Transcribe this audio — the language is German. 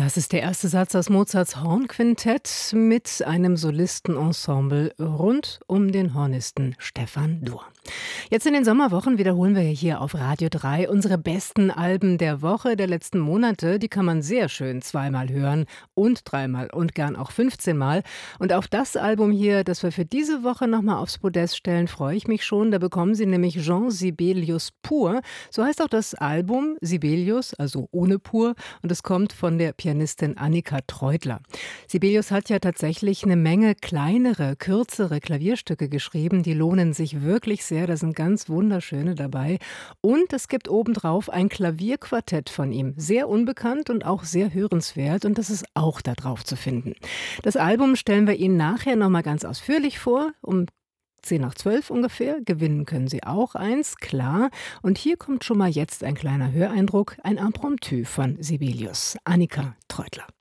Das ist der erste Satz aus Mozarts Hornquintett mit einem Solistenensemble rund um den Hornisten Stefan Duhr. Jetzt in den Sommerwochen wiederholen wir hier auf Radio 3 unsere besten Alben der Woche, der letzten Monate. Die kann man sehr schön zweimal hören und dreimal und gern auch 15-mal. Und auf das Album hier, das wir für diese Woche nochmal aufs Podest stellen, freue ich mich schon. Da bekommen Sie nämlich Jean Sibelius pur. So heißt auch das Album, Sibelius, also ohne pur. Und es kommt von der Pianistin Annika Treutler. Sibelius hat ja tatsächlich eine Menge kleinere, kürzere Klavierstücke geschrieben. Die lohnen sich wirklich sehr. Da sind ganz wunderschöne dabei. Und es gibt obendrauf ein Klavierquartett von ihm. Sehr unbekannt und auch sehr hörenswert. Und das ist auch da drauf zu finden. Das Album stellen wir Ihnen nachher nochmal ganz ausführlich vor. Um 10 nach 12 ungefähr. Gewinnen können Sie auch eins, klar. Und hier kommt schon mal jetzt ein kleiner Höreindruck, ein Impromptu von Sibelius. Annika Treutler.